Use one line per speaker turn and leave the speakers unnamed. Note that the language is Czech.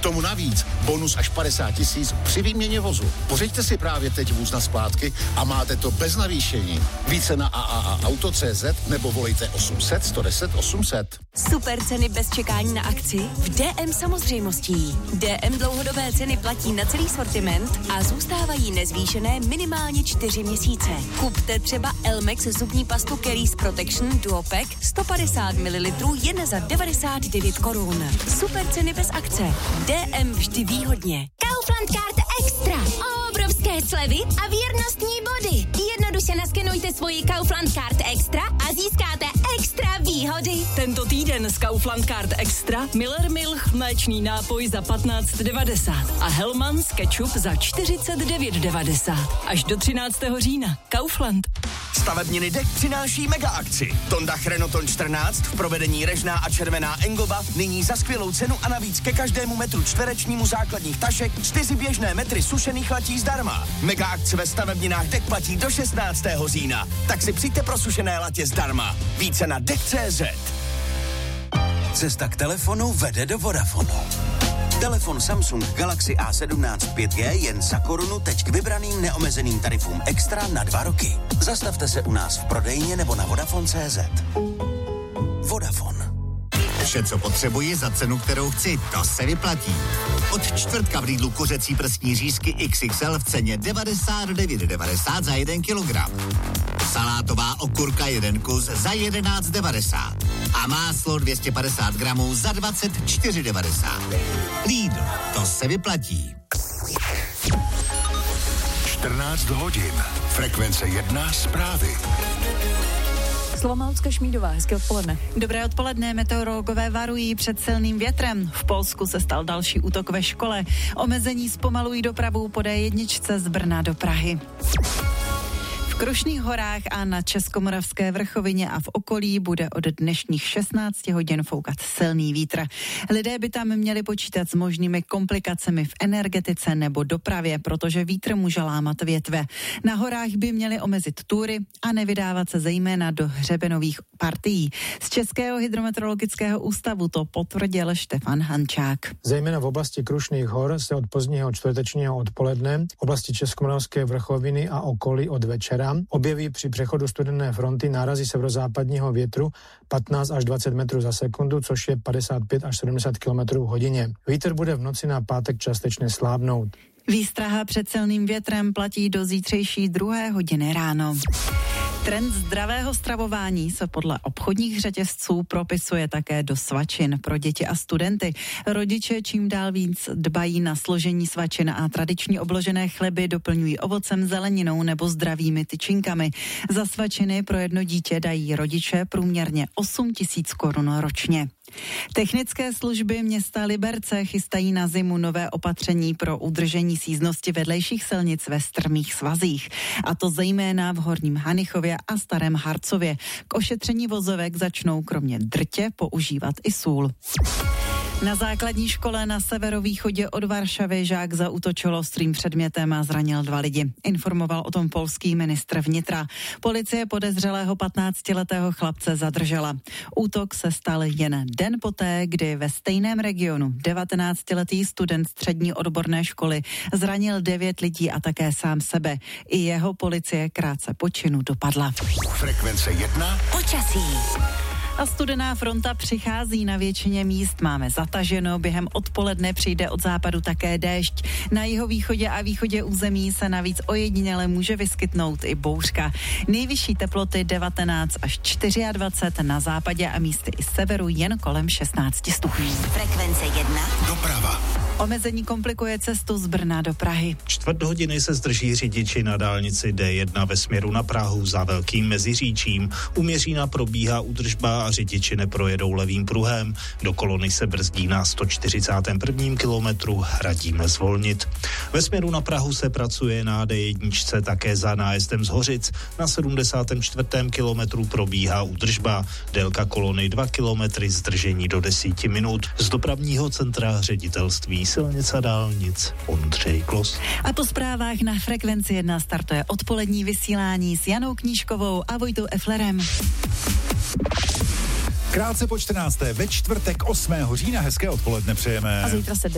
K tomu navíc bonus až 50 000 při výměně vozu. Pořiďte si právě teď vůz na splátky a máte to bez navýšení. Více na AAAauto.cz nebo volejte 800 110 800.
Super ceny bez čekání na akci v DM Samozřejmostí. DM dlouhodobé ceny platí na celý sortiment a zůstávají nezvýšené minimálně 4 měsíce. Kupte třeba Elmex zubní pastu Kelly's Protection Duopack 150 ml jen za 99 korun. Super ceny bez akce. DM vždy výhodně.
Kaufland Card Extra. Obrovské slevy a věrnostní body. Jednoduše naskenujte svoji Kaufland Card Extra a získáte extra výhody.
Tento týden z Kaufland Card Extra Miller Milch mléčný nápoj za 15,90 a Hellmann's ketchup za 49,90. Až do 13. října. Kaufland.
Stavebniny DEK přináší mega akci. Tondach Renoton 14 v provedení Režná a Červená Engoba nyní za skvělou cenu a navíc ke každému metru čtverečnímu základních tašek 4 běžné metry sušených latí zdarma. Mega akce ve stavebninách DEK platí do 16. října. Tak si přijďte pro sušené latě zdarma. Více na DEK.cz.
Cesta k telefonu vede do Vodafonu. Telefon Samsung Galaxy A17 5G jen za korunu teď k vybraným neomezeným tarifům extra na 2 roky. Zastavte se u nás v prodejně nebo na Vodafone.cz. Vodafone.
Vše, co potřebuji za cenu, kterou chci, to se vyplatí. Od čtvrtka v Lidlu kuřecí prsní řízky XXL v ceně 99,90 za 1 kilogram. Salátová okurka 1 kus za 11,90. A máslo 250 gramů za 24,90. Lidl, to se vyplatí.
14 hodin. Frekvence 1 zprávy.
Slomaucka Šmídová, hezké odpoledne.
Dobré odpoledne, meteorologové varují před silným větrem. V Polsku se stal další útok ve škole. Omezení zpomalují dopravu po D1 z Brna do Prahy. V Krušných horách a na Českomoravské vrchovině a v okolí bude od dnešních 16 hodin foukat silný vítr. Lidé by tam měli počítat s možnými komplikacemi v energetice nebo dopravě, protože vítr může lámat větve. Na horách by měli omezit túry a nevydávat se zejména do hřebenových partií. Z Českého hydrometeorologického ústavu to potvrdil Štefan Hančák.
Zejména v oblasti Krušných hor se od pozdního čtvrtečního odpoledne, v oblasti Českomoravské vrchoviny a okolí od večera objeví při přechodu studené fronty nárazy severozápadního větru 15 až 20 metrů za sekundu, což je 55 až 70 km hodině. Vítr bude v noci na pátek částečně slábnout.
Výstraha před silným větrem platí do zítřejší 2 hodiny ráno. Trend zdravého stravování se podle obchodních řetězců propisuje také do svačin pro děti a studenty. Rodiče čím dál víc dbají na složení svačin a tradiční obložené chleby doplňují ovocem, zeleninou nebo zdravými tyčinkami. Za svačiny pro jedno dítě dají rodiče průměrně 8 000 korun ročně. Technické služby města Liberce chystají na zimu nové opatření pro udržení síznosti vedlejších silnic ve strmých svazích. A to zejména v Horním Hanichově a Starém Harcově. K ošetření vozovek začnou kromě drtě používat i sůl. Na základní škole na severovýchodě od Varšavy žák zaútočil ostrým předmětem a zranil 2 lidi. Informoval o tom polský ministr vnitra. Policie podezřelého 15letého chlapce zadržela. Útok se stal jen den poté, kdy ve stejném regionu 19letý student střední odborné školy zranil 9 lidí a také sám sebe. I jeho policie krátce po činu dopadla.
Frekvence 1.
Počasí. A studená fronta přichází na většině míst. Máme zataženo, během odpoledne přijde od západu také déšť. Na jihovýchodě a východě území se navíc ojediněle může vyskytnout i bouřka. Nejvyšší teploty 19 až 24, na západě a místy i severu jen kolem 16 stupňů.
Frekvence 1.
Doprava.
Omezení komplikuje cestu z Brna do Prahy.
4 hodiny se zdrží řidiči na dálnici D1 ve směru na Prahu za Velkým Meziříčím. U Měřína probíhá údržba a řidiči neprojedou levým pruhem. Do kolony se brzdí na 141. kilometru, radíme zvolnit. Ve směru na Prahu se pracuje na D1 také za nájezdem z Hořic. Na 74. kilometru probíhá údržba. Délka kolony 2 kilometry, zdržení do 10 minut. Z dopravního centra ředitelství silnic a dálnic Ondřej Klos.
A po zprávách na Frekvenci 1 startuje odpolední vysílání s Janou Knížkovou a Vojtou Eflerem.
Krátce po 14. ve čtvrtek 8. října hezké odpoledne přejeme.
A zítra se